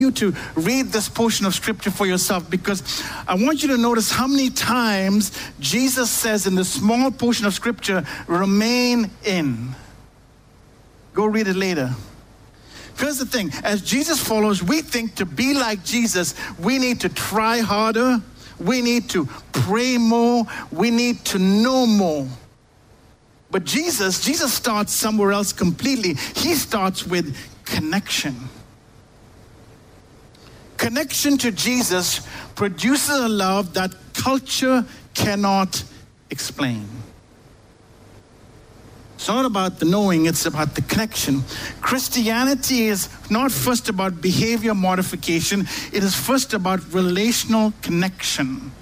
you to read this portion of scripture for yourself, because I want you to notice how many times Jesus says in this small portion of scripture, remain in. Go read it later. Here's the thing, as Jesus followers, we think to be like Jesus, we need to try harder, we need to pray more, we need to know more. But Jesus starts somewhere else completely. He starts with connection. Connection to Jesus produces a love that culture cannot explain. It's not about the knowing, it's about the connection. Christianity is not first about behavior modification, it is first about relational connection.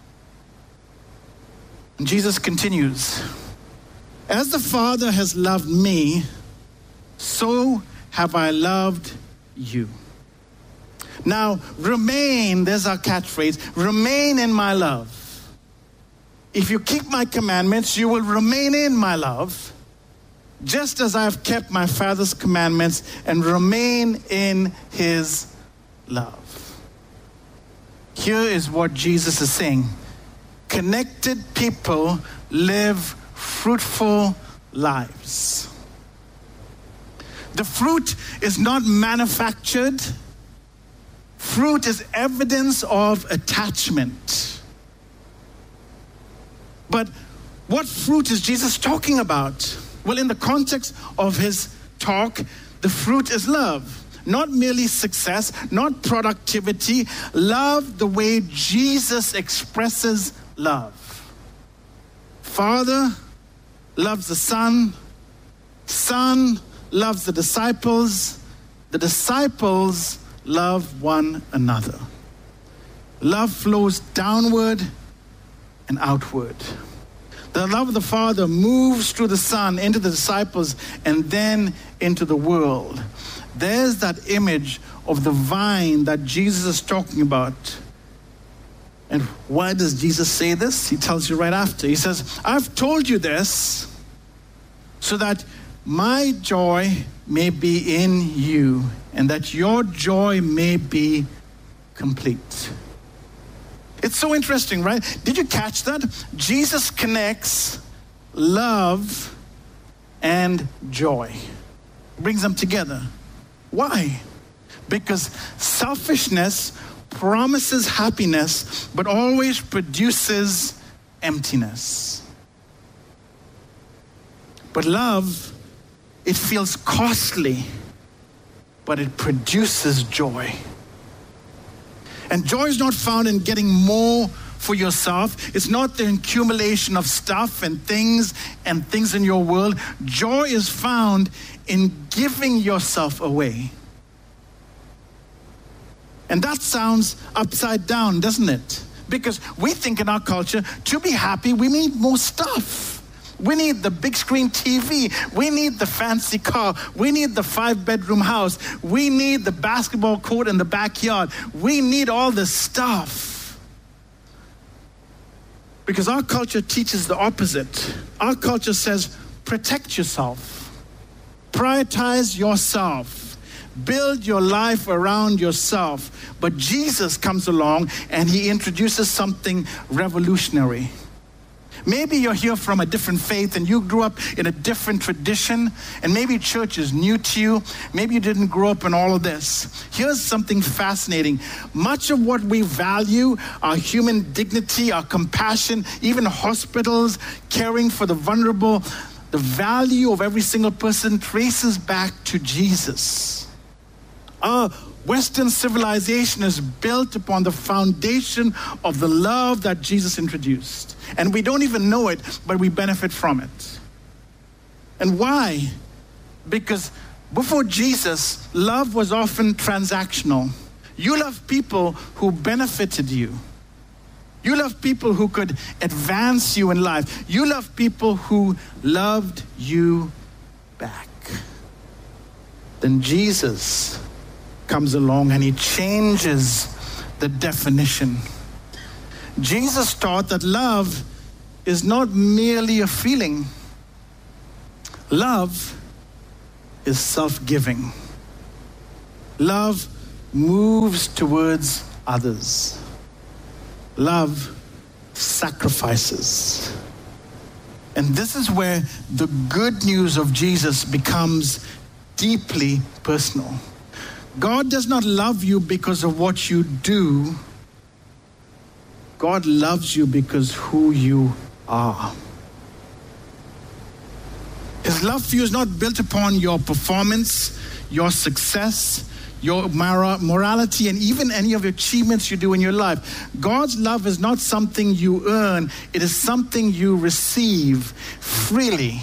And Jesus continues, as the Father has loved me, so have I loved you. Now, remain, there's our catchphrase, remain in my love. If you keep my commandments, you will remain in my love, just as I have kept my Father's commandments and remain in his love. Here is what Jesus is saying. Connected people live fruitful lives. The fruit is not manufactured. Fruit is evidence of attachment. But what fruit is Jesus talking about? Well, in the context of his talk, the fruit is love. Not merely success, not productivity. Love the way Jesus expresses love. Father loves the Son. Son loves the disciples love one another. Love flows downward and outward. The love of the Father moves through the Son into the disciples and then into the world. There's that image of the vine that Jesus is talking about. And why does Jesus say this? He tells you right after. He says, I've told you this so that my joy may be in you and that your joy may be complete. It's so interesting, right? Did you catch that? Jesus connects love and joy. Brings them together. Why? Because selfishness promises happiness, but always produces emptiness. But love, it feels costly, but it produces joy. And joy is not found in getting more for yourself. It's not the accumulation of stuff and things in your world. Joy is found in giving yourself away. And that sounds upside down, doesn't it? Because we think in our culture, to be happy, we need more stuff. We need the big screen TV. We need the fancy car. We need the 5-bedroom house. We need the basketball court in the backyard. We need all this stuff. Because our culture teaches the opposite. Our culture says, protect yourself. Prioritize yourself. Build your life around yourself. But Jesus comes along and he introduces something revolutionary. Maybe you're here from a different faith and you grew up in a different tradition, and maybe church is new to you. Maybe you didn't grow up in all of this. Here's something fascinating. Much of what we value, our human dignity, our compassion, even hospitals, caring for the vulnerable, the value of every single person traces back to Jesus. Our Western civilization is built upon the foundation of the love that Jesus introduced. And we don't even know it, but we benefit from it. And why? Because before Jesus, love was often transactional. You love people who benefited you. You love people who could advance you in life. You love people who loved you back. Then Jesus comes along and he changes the definition. Jesus taught that love is not merely a feeling. Love is self-giving. Love moves towards others. Love sacrifices. And this is where the good news of Jesus becomes deeply personal. God does not love you because of what you do. God loves you because who you are. His love for you is not built upon your performance, your success, your morality, and even any of the achievements you do in your life. God's love is not something you earn. It is something you receive freely.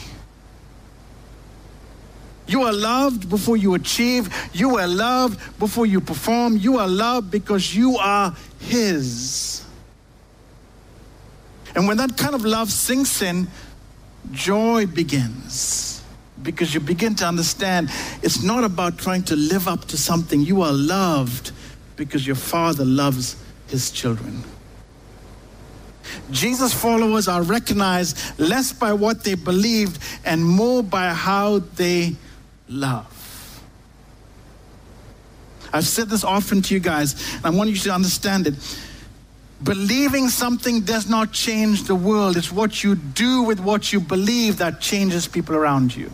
You are loved before you achieve. You are loved before you perform. You are loved because you are His. And when that kind of love sinks in, joy begins. Because you begin to understand it's not about trying to live up to something. You are loved because your Father loves His children. Jesus' followers are recognized less by what they believed and more by how they love. I've said this often to you guys, and I want you to understand it. Believing something does not change the world. It's what you do with what you believe that changes people around you.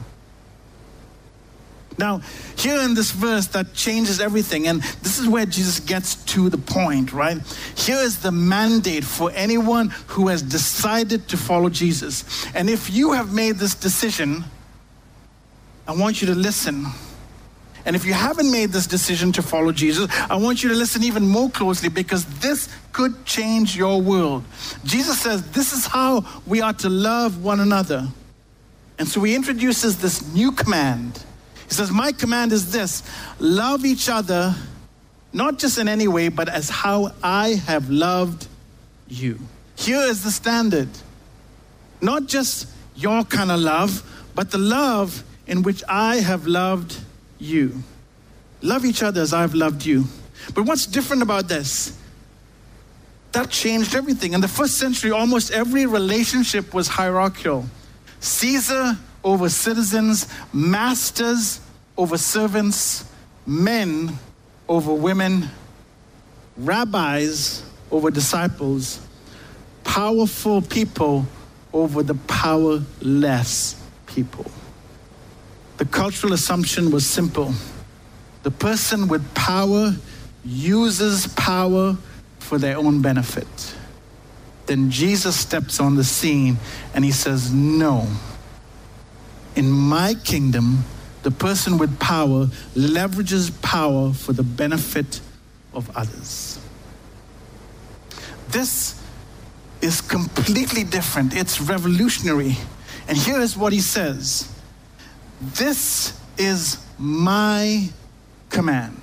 Now, here in this verse that changes everything, and this is where Jesus gets to the point, right? Here is the mandate for anyone who has decided to follow Jesus. And if you have made this decision, I want you to listen. And if you haven't made this decision to follow Jesus, I want you to listen even more closely because this could change your world. Jesus says this is how we are to love one another. And so he introduces this new command. He says, my command is this: love each other, not just in any way, but as how I have loved you. Here is the standard. Not just your kind of love, but the love in which I have loved you. Love each other as I've loved you. But what's different about this? That changed everything. In the first century, almost every relationship was hierarchical. Caesar over citizens, masters over servants, men over women, rabbis over disciples, powerful people over the powerless people. The cultural assumption was simple. The person with power uses power for their own benefit. Then Jesus steps on the scene and he says, no. In my kingdom, the person with power leverages power for the benefit of others. This is completely different. It's revolutionary. And here is what he says. This is my command.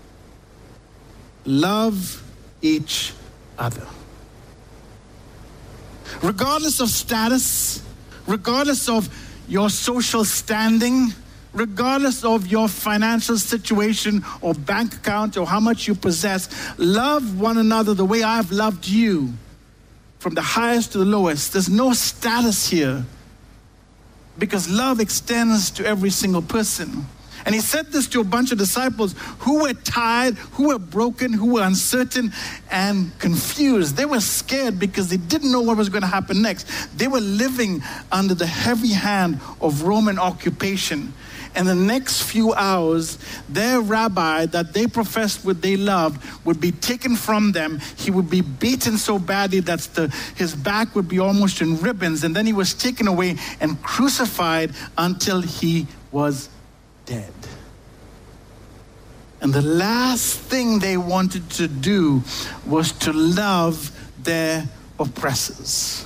Love each other. Regardless of status, regardless of your social standing, regardless of your financial situation or bank account or how much you possess, love one another the way I've loved you, from the highest to the lowest. There's no status here because love extends to every single person. And he said this to a bunch of disciples who were tired, who were broken, who were uncertain and confused. They were scared because they didn't know what was going to happen next. They were living under the heavy hand of Roman occupation. And the next few hours, their rabbi that they professed what they loved would be taken from them. He would be beaten so badly that his back would be almost in ribbons. And then he was taken away and crucified until he was dead. And the last thing they wanted to do was to love their oppressors.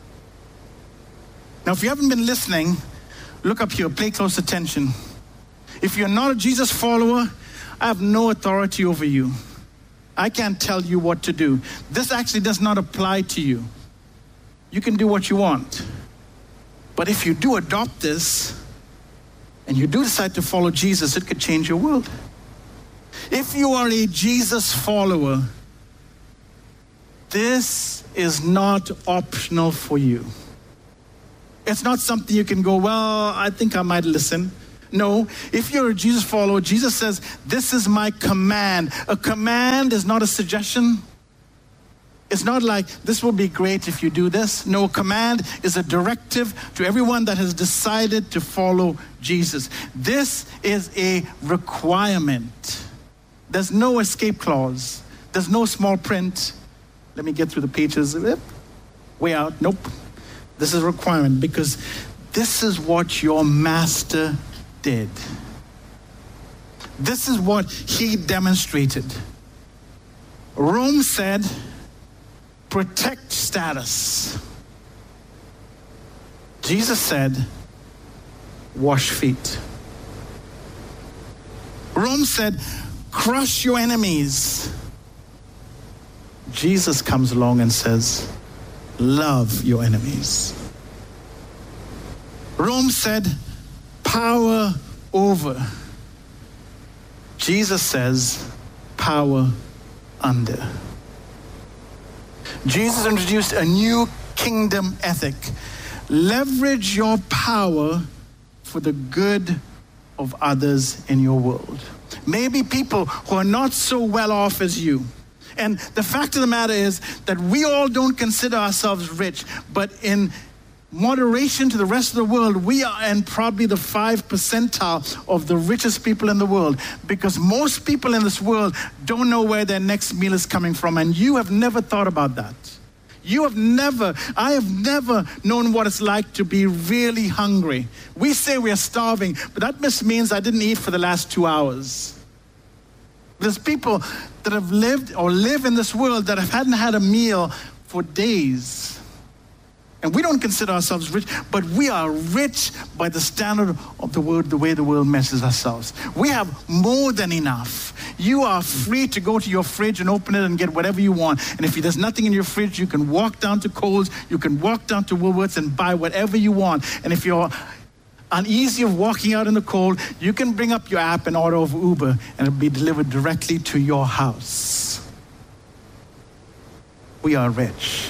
Now, if you haven't been listening, look up here, pay close attention. If you're not a Jesus follower, I have no authority over you. I can't tell you what to do. This actually does not apply to you. You can do what you want. But if you do adopt this, and you do decide to follow Jesus, it could change your world. If you are a Jesus follower, this is not optional for you. It's not something you can go, well, I think I might listen. No, if you're a Jesus follower, Jesus says, this is my command. A command is not a suggestion. It's not like, this will be great if you do this. No, command is a directive to everyone that has decided to follow Jesus. This is a requirement. There's no escape clause. There's no small print. Let me get through the pages. Way out. Nope. This is a requirement because this is what your master did. This is what he demonstrated. Rome said, protect status. Jesus said, wash feet. Rome said, crush your enemies. Jesus comes along and says, love your enemies. Rome said, power over. Jesus says, power under. Jesus introduced a new kingdom ethic. Leverage your power for the good of others in your world. Maybe people who are not so well off as you. And the fact of the matter is that we all don't consider ourselves rich, but in moderation to the rest of the world, we are in probably the 5th percentile of the richest people in the world, because most people in this world don't know where their next meal is coming from, and you have never thought about that. I have never known what it's like to be really hungry. We say we are starving, but that just means I didn't eat for the last 2 hours. There's people that have lived or live in this world that hadn't had a meal for days. And we don't consider ourselves rich, but we are rich by the standard of the world, the way the world measures ourselves. We have more than enough. You are free to go to your fridge and open it and get whatever you want. And if there's nothing in your fridge, you can walk down to Kohl's, you can walk down to Woolworths and buy whatever you want. And if you're uneasy of walking out in the cold, you can bring up your app and order over Uber, and it'll be delivered directly to your house. We are rich.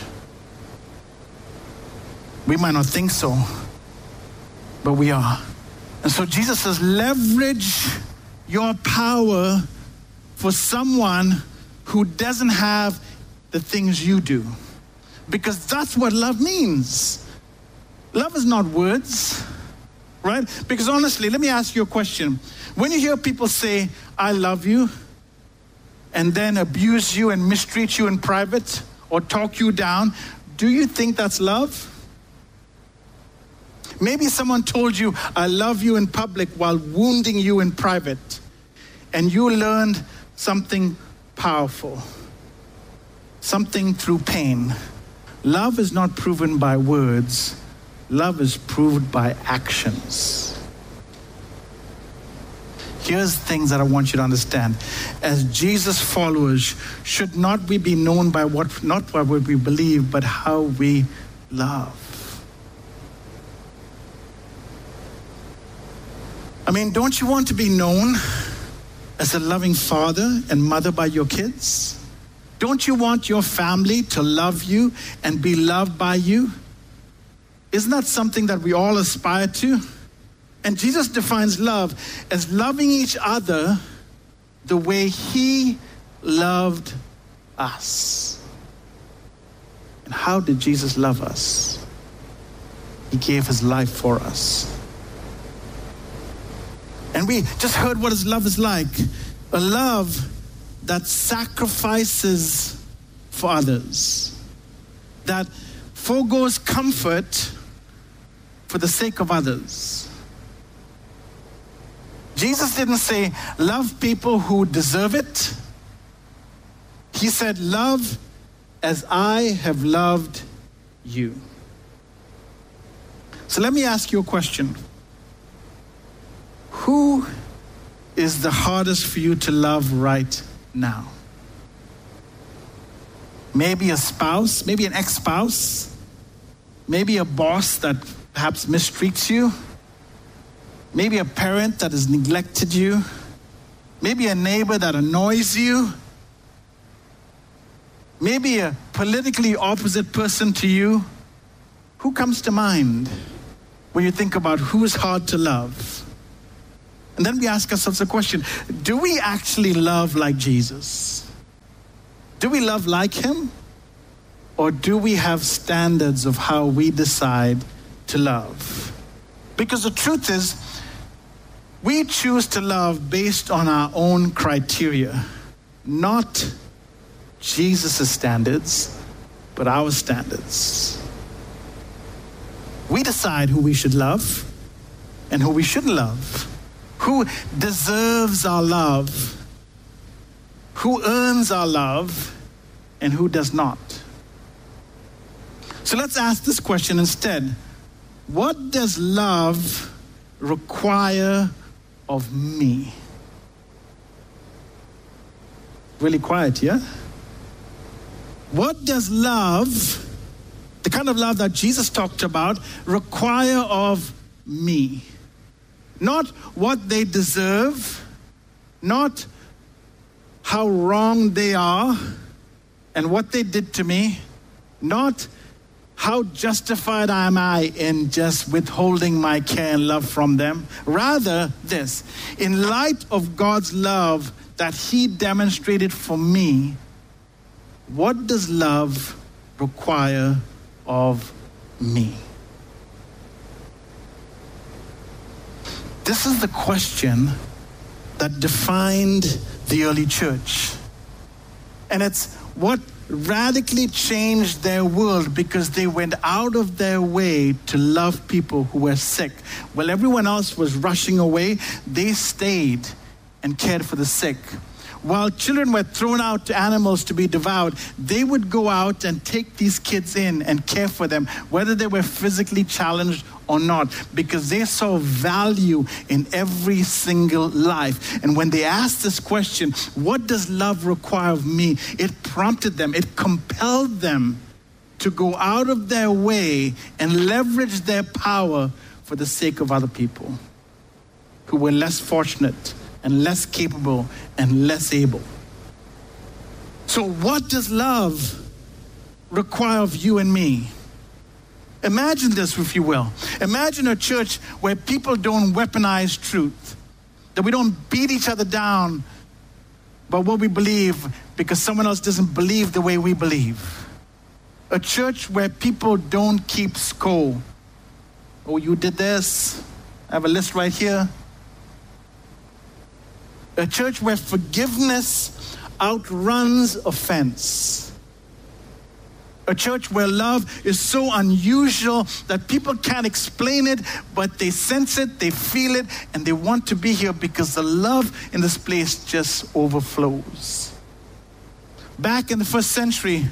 We might not think so, but we are. And so Jesus says, leverage your power for someone who doesn't have the things you do. Because that's what love means. Love is not words, right? Because honestly, let me ask you a question. When you hear people say, I love you, and then abuse you and mistreat you in private or talk you down, do you think that's love? Maybe someone told you, I love you in public while wounding you in private, and you learned something powerful, something through pain. Love is not proven by words. Love is proved by actions. Here's things that I want you to understand. As Jesus followers, should not we be known by not by what we believe, but how we love. I mean, don't you want to be known as a loving father and mother by your kids? Don't you want your family to love you and be loved by you? Isn't that something that we all aspire to? And Jesus defines love as loving each other the way he loved us. And how did Jesus love us? He gave his life for us. And we just heard what his love is like. A love that sacrifices for others. That forgoes comfort for the sake of others. Jesus didn't say, love people who deserve it. He said, love as I have loved you. So let me ask you a question. Who is the hardest for you to love right now? Maybe a spouse, maybe an ex-spouse, maybe a boss that perhaps mistreats you, maybe a parent that has neglected you, maybe a neighbor that annoys you, maybe a politically opposite person to you. Who comes to mind when you think about who is hard to love? And then we ask ourselves a question: do we actually love like Jesus? Do we love like him? Or do we have standards of how we decide to love? Because the truth is, we choose to love based on our own criteria, not Jesus' standards, but our standards. We decide who we should love and who we shouldn't love, who deserves our love, who earns our love, and who does not. So let's ask this question instead. What does love require of me? Really quiet, yeah? What does love, the kind of love that Jesus talked about, require of me? Not what they deserve, not how wrong they are and what they did to me, not how justified am I in just withholding my care and love from them. Rather, this: in light of God's love that he demonstrated for me, what does love require of me? This is the question that defined the early church. And it's what radically changed their world, because they went out of their way to love people who were sick. While everyone else was rushing away, they stayed and cared for the sick. While children were thrown out to animals to be devoured, they would go out and take these kids in and care for them, whether they were physically challenged or not, because they saw value in every single life. And when they asked this question, what does love require of me? It prompted them, it compelled them to go out of their way and leverage their power for the sake of other people who were less fortunate and less capable and less able. So what does love require of you and me? Imagine this, if you will. Imagine a church where people don't weaponize truth, that we don't beat each other down about what we believe because someone else doesn't believe the way we believe. A church where people don't keep score. Oh, you did this. I have a list right here. A church where forgiveness outruns offense. A church where love is so unusual that people can't explain it, but they sense it, they feel it, and they want to be here because the love in this place just overflows. Back in the first century,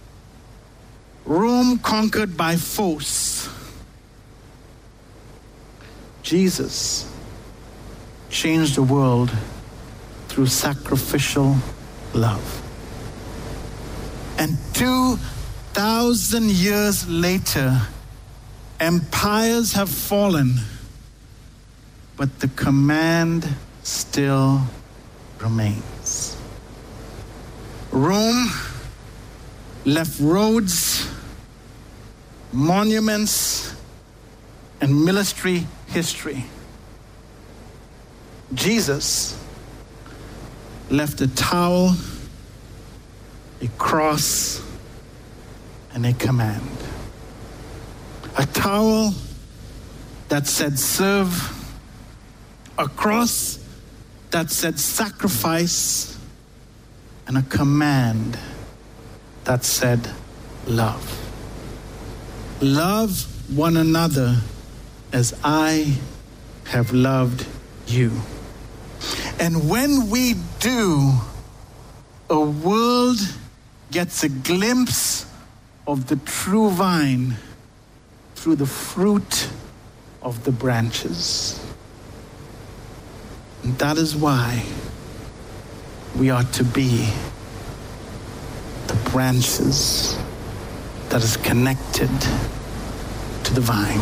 Rome conquered by force. Jesus changed the world through sacrificial love. And 2,000 years later, empires have fallen, but the command still remains. Rome left roads, monuments, and military history. Jesus left a towel, a cross, and a command. A towel that said serve, a cross that said sacrifice, and a command that said love. Love one another as I have loved you. And when we do, a world gets a glimpse of the true vine through the fruit of the branches. And that is why we are to be the branches that is connected to the vine.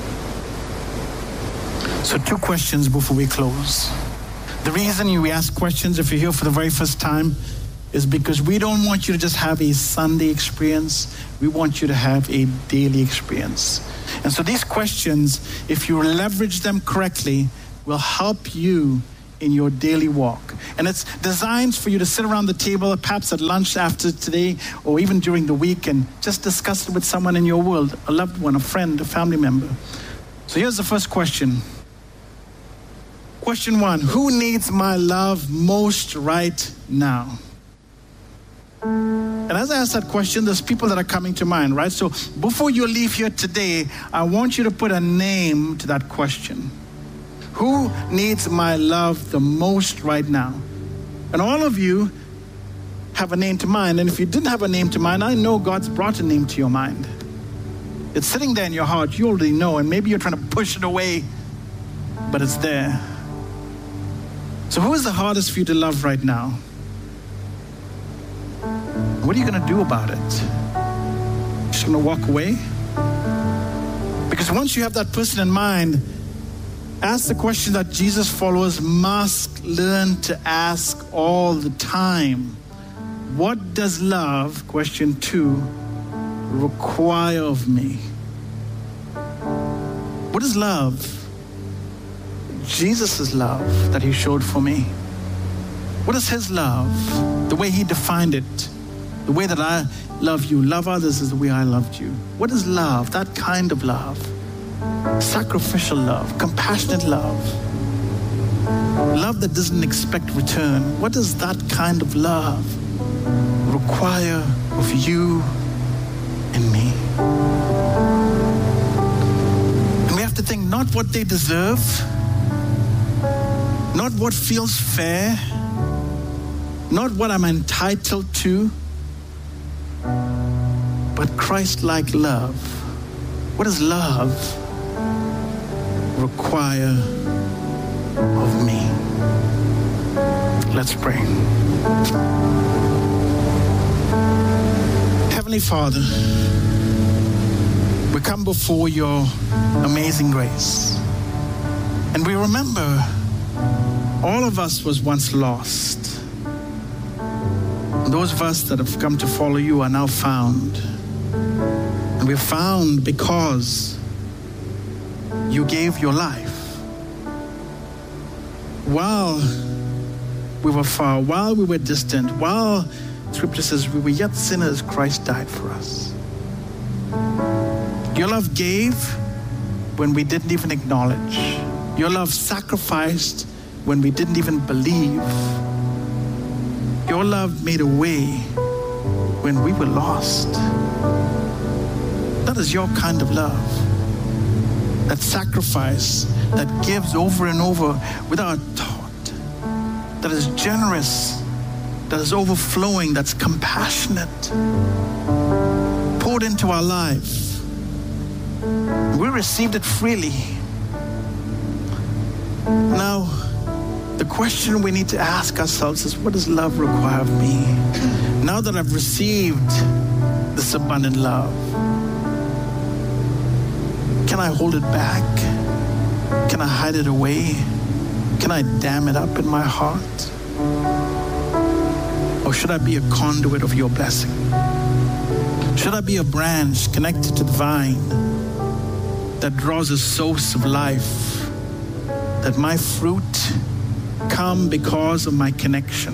So 2 questions before we close. The reason we ask questions if you're here for the very first time is because we don't want you to just have a Sunday experience. We want you to have a daily experience. And so these questions, if you leverage them correctly, will help you in your daily walk. And it's designed for you to sit around the table, perhaps at lunch after today, or even during the week, and just discuss it with someone in your world, a loved one, a friend, a family member. So here's the first question. Question 1, who needs my love most right now? And as I ask that question, there's people that are coming to mind, right? So before you leave here today, I want you to put a name to that question. Who needs my love the most right now? And all of you have a name to mind. And if you didn't have a name to mind, I know God's brought a name to your mind. It's sitting there in your heart. You already know. And maybe you're trying to push it away, but it's there. So who is the hardest for you to love right now? What are you going to do about it? Just going to walk away? Because once you have that person in mind, ask the question that Jesus followers must learn to ask all the time. What does love, question 2, require of me? What is love? Jesus' love that he showed for me. What is his love? The way he defined it. The way that I love you. Love others is the way I loved you. What is love? That kind of love. Sacrificial love. Compassionate love. Love that doesn't expect return. What does that kind of love require of you and me? And we have to think not what they deserve, not what feels fair, not what I'm entitled to, but Christ-like love. What does love require of me? Let's pray. Heavenly Father, we come before your amazing grace. And we remember all of us was once lost. Those of us that have come to follow you are now found. And we're found because you gave your life. While we were far, while we were distant, while Scripture says we were yet sinners, Christ died for us. Your love gave when we didn't even acknowledge. Your love sacrificed when we didn't even believe. Your love made a way when we were lost. That is your kind of love. That sacrifice that gives over and over without thought. That is generous. That is overflowing. That's compassionate. Poured into our life. We received it freely. Now, the question we need to ask ourselves is, what does love require of me? Now that I've received this abundant love, can I hold it back? Can I hide it away? Can I dam it up in my heart? Or should I be a conduit of your blessing? Should I be a branch connected to the vine that draws a source of life, that my fruit come because of my connection?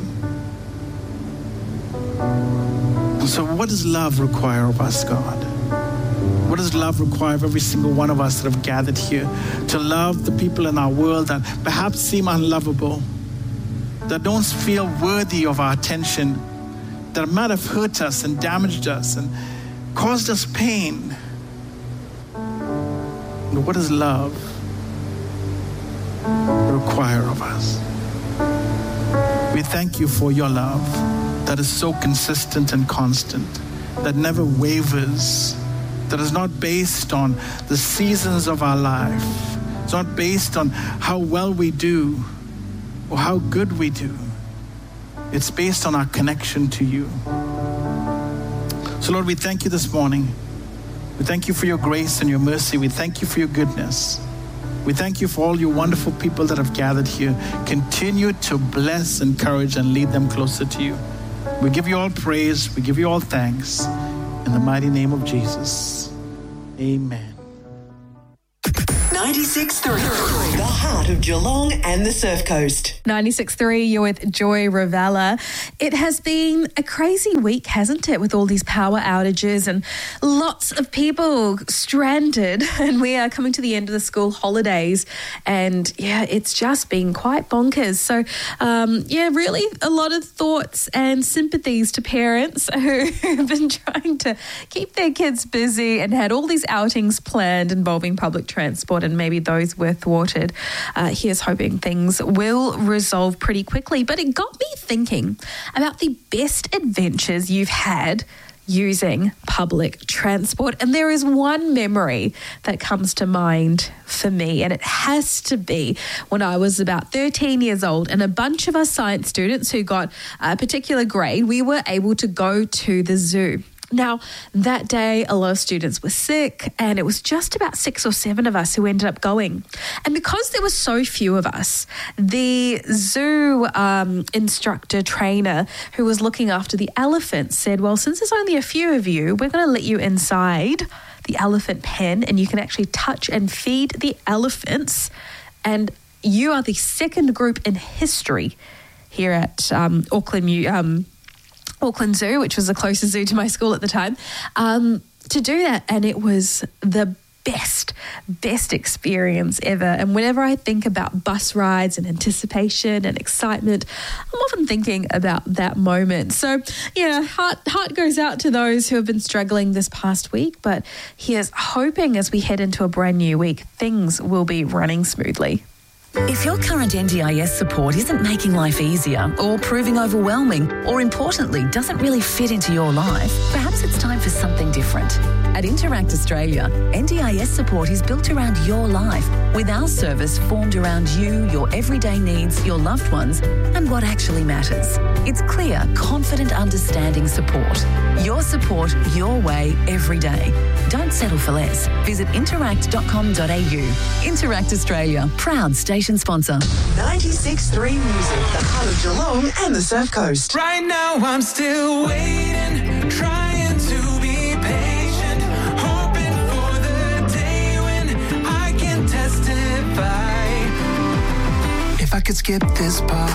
And so what does love require of us, God? What does love require of every single one of us that have gathered here? To love the people in our world that perhaps seem unlovable, that don't feel worthy of our attention, that might have hurt us and damaged us and caused us pain. But what does love require of us? We thank you for your love that is so consistent and constant, that never wavers, that is not based on the seasons of our life. It's not based on how well we do or how good we do. It's based on our connection to you. So Lord, we thank you this morning. We thank you for your grace and your mercy. We thank you for your goodness. We thank you for all your wonderful people that have gathered here. Continue to bless, encourage, and lead them closer to you. We give you all praise. We give you all thanks. In the mighty name of Jesus. Amen. 96.3, the heart of Geelong and the Surf Coast. 96.3, you're with Joy Ravella. It has been a crazy week, hasn't it, with all these power outages and lots of people stranded, and we are coming to the end of the school holidays, and it's just been quite bonkers. So really a lot of thoughts and sympathies to parents who have been trying to keep their kids busy and had all these outings planned involving public transport, and maybe those were thwarted. Here's hoping things will resolve pretty quickly. But it got me thinking about the best adventures you've had using public transport. And there is one memory that comes to mind for me, and it has to be when I was about 13 years old, and a bunch of us science students who got a particular grade, we were able to go to the zoo. Now, that day, a lot of students were sick, and it was just about 6 or 7 of us who ended up going. And because there were so few of us, the zoo instructor trainer who was looking after the elephants said, well, since there's only a few of you, we're going to let you inside the elephant pen, and you can actually touch and feed the elephants. And you are the second group in history here at Auckland Zoo, which was the closest zoo to my school at the time, to do that. And it was the best experience ever. And whenever I think about bus rides and anticipation and excitement, I'm often thinking about that moment. So, heart goes out to those who have been struggling this past week, but here's hoping as we head into a brand new week, things will be running smoothly. If your current NDIS support isn't making life easier or proving overwhelming, or importantly, doesn't really fit into your life, perhaps it's time for something different. At Interact Australia, NDIS support is built around your life, with our service formed around you, your everyday needs, your loved ones, and what actually matters. It's clear, confident, understanding support. Your support, your way, every day. Don't settle for less. Visit interact.com.au. Interact Australia, proud station sponsor. 96.3 Music, the heart of Geelong and the Surf Coast. Right now I'm still waiting, trying to be patient, hoping for the day when I can testify. If I could skip this part,